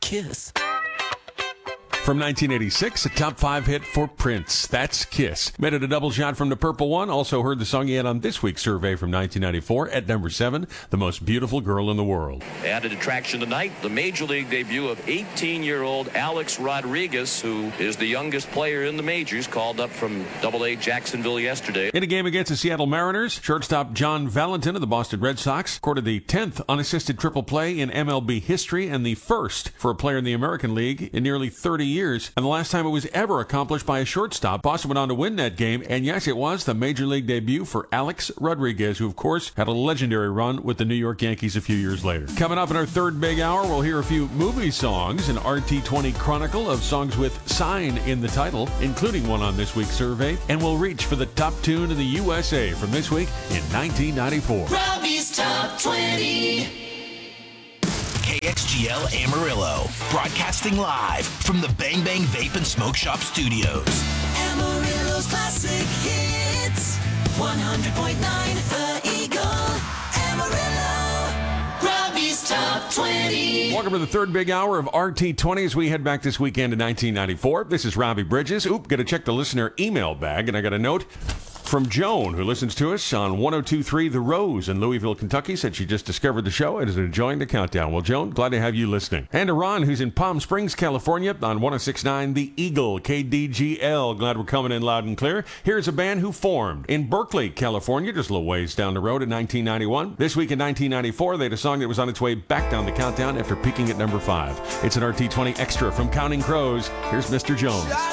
Kiss. From 1986, a top 5 hit for Prince. That's Kiss. Made it a double shot from the Purple One. Also heard the song he had on this week's survey from 1994 at number 7, The Most Beautiful Girl in the World. Added attraction tonight, the Major League debut of 18-year-old Alex Rodriguez, who is the youngest player in the majors, called up from Double-A Jacksonville yesterday. In a game against the Seattle Mariners, shortstop John Valentin of the Boston Red Sox recorded the 10th unassisted triple play in MLB history and the first for a player in the American League in nearly 30 years, and the last time it was ever accomplished by a shortstop. Boston went on to win that game, and yes, it was the Major League debut for Alex Rodriguez, who of course had a legendary run with the New York Yankees a few years later. Coming up in our third big hour, we'll hear a few movie songs, an RT20 chronicle of songs with "sign" in the title, including one on this week's survey, and we'll reach for the top tune in the USA from this week in 1994. Robbie's Top 20. KXGL Amarillo, broadcasting live from the Bang Bang Vape and Smoke Shop Studios. Amarillo's classic hits. 100.9 The Eagle. Amarillo. Robbie's Top 20. Welcome to the third big hour of RT20 as we head back this weekend to 1994. This is Robbie Bridges. Got to check the listener email bag, and I got a note from Joan, who listens to us on 102.3 The Rose in Louisville, Kentucky, said she just discovered the show and is enjoying the countdown. Well, Joan, glad to have you listening. And to Ron, who's in Palm Springs, California, on 106.9 The Eagle, KDGL. Glad we're coming in loud and clear. Here's a band who formed in Berkeley, California, just a little ways down the road in 1991. This week in 1994, they had a song that was on its way back down the countdown after peaking at number 5. It's an RT20 extra from Counting Crows. Here's Mr. Jones.